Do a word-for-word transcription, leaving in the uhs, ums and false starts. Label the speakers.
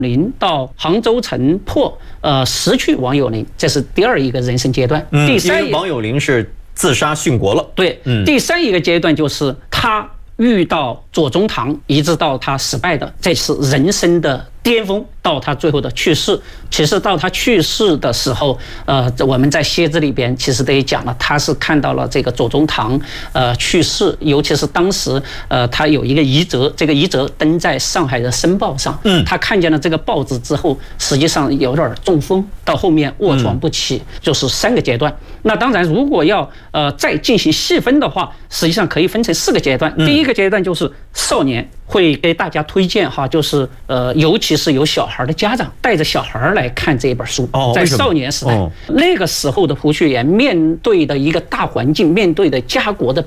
Speaker 1: 林到杭州城破，呃，失去王有龄，这是第二一个人生阶段。
Speaker 2: 嗯、
Speaker 1: 第三，
Speaker 2: 因为王有龄是自杀殉国了。
Speaker 1: 对，嗯、第三一个阶段就是他遇到左宗棠，一直到他失败的，这是人生的巅峰，到他最后的去世。其实到他去世的时候，呃，我们在蝎子里边其实都也讲了，他是看到了这个左宗棠呃去世，尤其是当时呃他有一个遗折，这个遗折登在上海的《申报》上，嗯，他看见了这个报纸之后，实际上有点中风，到后面卧床不起，嗯、就是三个阶段。那当然，如果要呃再进行细分的话，实际上可以分成四个阶段。第一个阶段就是少年，会给大家推荐哈，就是呃，尤其是有小孩的家长带着小孩来看这本书。
Speaker 2: 哦，
Speaker 1: 在少年时代，哦、那个时候的胡雪岩面对的一个大环境，面对的家国的